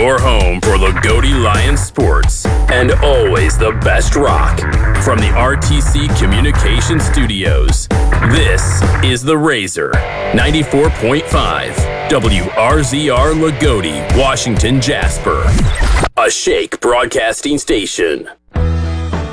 your home for Lagodi Lions sports and always the best rock. From the RTC Communication Studios, this is The Razor, 94.5, WRZR Lagodi, Washington, Jasper. A Shake Broadcasting Station.